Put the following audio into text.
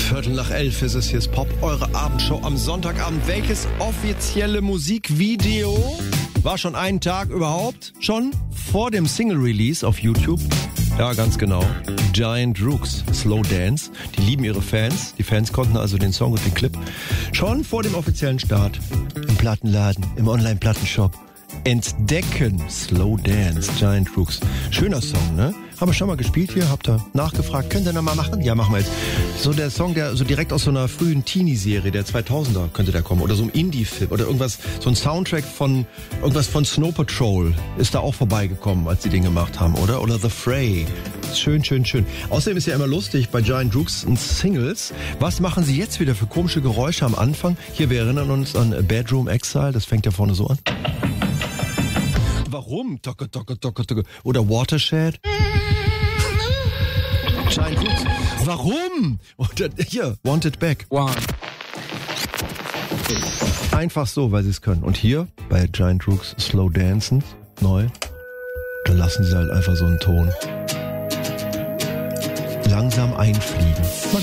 11:15 ist es, hier ist Pop, eure Abendshow am Sonntagabend. Welches offizielle Musikvideo war schon einen Tag überhaupt? Schon vor dem Single-Release auf YouTube? Ja, ganz genau. Giant Rooks, Slow Dance. Die lieben ihre Fans. Die Fans konnten also den Song und den Clip schon vor dem offiziellen Start im Plattenladen, im Online-Plattenshop entdecken. Slow Dance, Giant Rooks. Schöner Song, ne? Haben wir schon mal gespielt hier? Habt ihr nachgefragt? Könnt ihr noch mal machen? Ja, machen wir jetzt. So der Song, der so direkt aus so einer frühen Teenie-Serie der 2000er könnte der kommen. Oder so ein Indie-Film. Oder irgendwas, so ein Soundtrack von irgendwas von Snow Patrol ist da auch vorbeigekommen, als die den gemacht haben, oder? Oder The Fray. Schön, schön, schön. Außerdem ist ja immer lustig bei Giant Rooks und Singles. Was machen sie jetzt wieder für komische Geräusche am Anfang? Hier, wir erinnern uns an Bedroom Exile. Das fängt ja vorne so an. Warum? Oder Watershed. Giant Rooks. Warum? Oder hier, Wanted Back. One. Einfach so, weil sie es können. Und hier bei Giant Rooks Slow Dancen, neu, da lassen sie halt einfach so einen Ton langsam einfliegen.